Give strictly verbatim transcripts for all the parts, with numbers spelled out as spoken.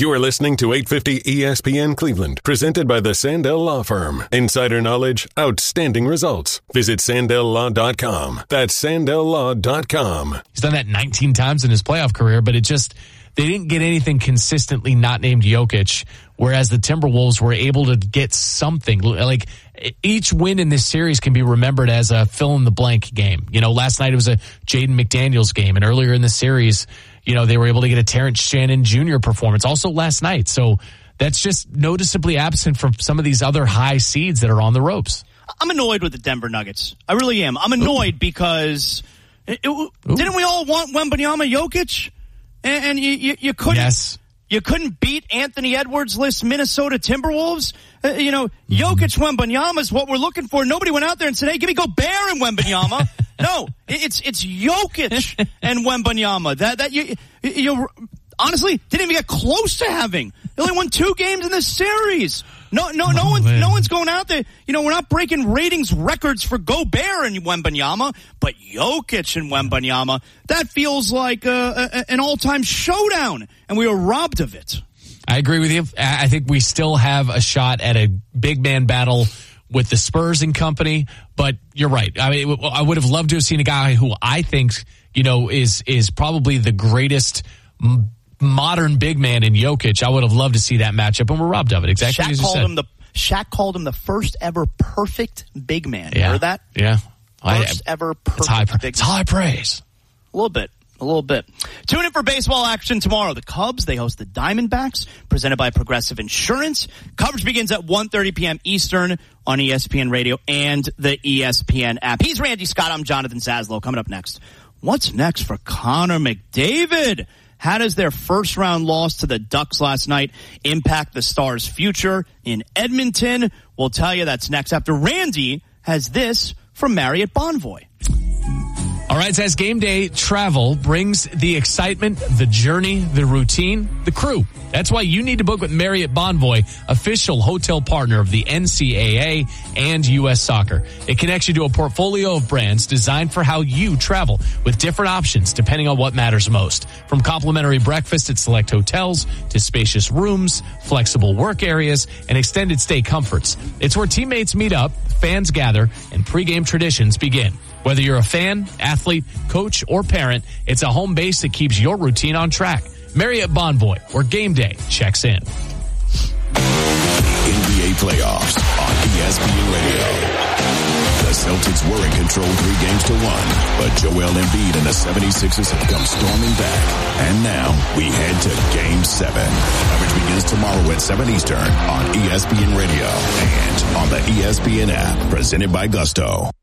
You are listening to eight fifty E S P N Cleveland, presented by the Sandell Law Firm. Insider knowledge, outstanding results. Visit Sandell Law dot com. That's Sandell Law dot com. He's done that nineteen times in his playoff career, but it just, they didn't get anything consistently not named Jokic, whereas the Timberwolves were able to get something. Like, each win in this series can be remembered as a fill-in-the-blank game. You know, last night it was a Jaden McDaniels game, and earlier in the series, you know, they were able to get a Terrence Shannon Junior performance also last night. So that's just noticeably absent from some of these other high seeds that are on the ropes. I'm annoyed with the Denver Nuggets. I really am. I'm annoyed Ooh. because it, it, didn't we all want Wembanyama Jokic? And, and you, you, you couldn't. Yes. You couldn't beat Anthony Edwards-less Minnesota Timberwolves. Uh, you know, Jokic Wembanyama is what we're looking for. Nobody went out there and said, hey, give me Gobert and Wembanyama. No, it's it's Jokic and Wembanyama. That that you you honestly didn't even get close to having. They only won two games in this series. No, no, no oh, one's man. no one's going out there. You know, we're not breaking ratings records for Gobert and Wembanyama, but Jokic and Wembanyama, that feels like uh, a, an all-time showdown, and we were robbed of it. I agree with you. I think we still have a shot at a big man battle with the Spurs and company, but you're right. I mean, I would have loved to have seen a guy who I think, you know, is is probably the greatest modern big man in Jokic. I would have loved to see that matchup, and we're robbed of it. Exactly Shaq as you called said. Him the, Shaq called him the first ever perfect big man. Yeah. You heard that? Yeah. First I, ever perfect it's high, big man. It's high praise. A little bit. A little bit. Tune in for baseball action tomorrow. The Cubs, they host the Diamondbacks, presented by Progressive Insurance. Coverage begins at one thirty p.m. Eastern on E S P N Radio and the E S P N app. He's Randy Scott. I'm Jonathan Saslow. Coming up next, what's next for Connor McDavid? How does their first-round loss to the Ducks last night impact the Stars' future in Edmonton? We'll tell you that's next after Randy has this from Marriott Bonvoy. All right, so as game day travel brings the excitement, the journey, the routine, the crew. That's why you need to book with Marriott Bonvoy, official hotel partner of the N C double A and U S Soccer. It connects you to a portfolio of brands designed for how you travel, with different options depending on what matters most. From complimentary breakfast at select hotels to spacious rooms, flexible work areas, and extended stay comforts. It's where teammates meet up, fans gather, and pregame traditions begin. Whether you're a fan, athlete, coach, or parent, it's a home base that keeps your routine on track. Marriott Bonvoy, where game day checks in. N B A playoffs on E S P N Radio. The Celtics were in control three games to one, but Joel Embiid and the seventy-sixers have come storming back. And now we head to Game seven. Coverage begins tomorrow at seven Eastern on E S P N Radio and on the E S P N app, presented by Gusto.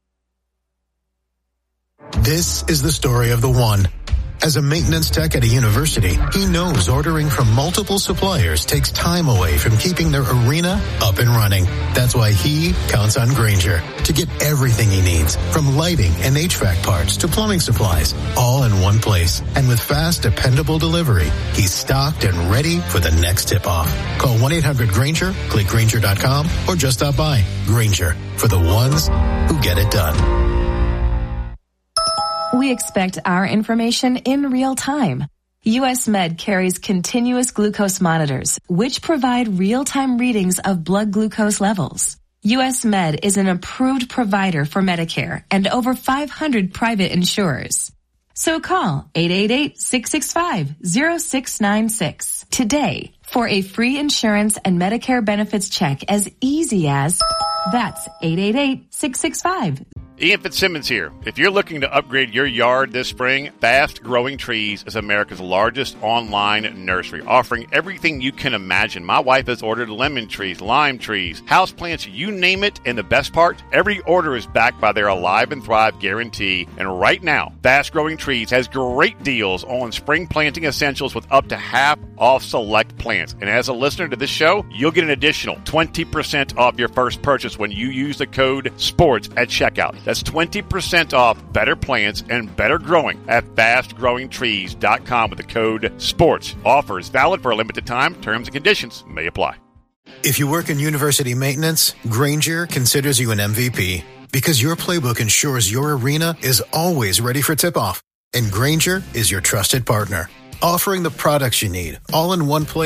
This is the story of the one. As a maintenance tech at a university, he knows ordering from multiple suppliers takes time away from keeping their arena up and running. That's why he counts on Grainger to get everything he needs, from lighting and H V A C parts to plumbing supplies, all in one place. And with fast, dependable delivery, he's stocked and ready for the next tip-off. Call one eight hundred Grainger, click Grainger dot com, or just stop by. Grainger, for the ones who get it done. We expect our information in real time. U S Med carries continuous glucose monitors, which provide real-time readings of blood glucose levels. U S Med is an approved provider for Medicare and over five hundred private insurers. So call eight eight eight, six six five, zero six nine six today for a free insurance and Medicare benefits check as easy as that's eight eight eight, six six five. Ian Fitzsimmons here. If you're looking to upgrade your yard this spring, Fast Growing Trees is America's largest online nursery, offering everything you can imagine. My wife has ordered lemon trees, lime trees, house plants, you name it. And the best part, every order is backed by their Alive and Thrive guarantee. And right now, Fast Growing Trees has great deals on spring planting essentials with up to half off select plants. And as a listener to this show, you'll get an additional twenty percent off your first purchase when you use the code SPORTS at checkout. That's twenty percent off better plants and better growing at fast growing trees dot com with the code SPORTS. Offer is valid for a limited time. Terms and conditions may apply. If you work in university maintenance, Grainger considers you an M V P because your playbook ensures your arena is always ready for tip-off. And Grainger is your trusted partner, offering the products you need all in one place.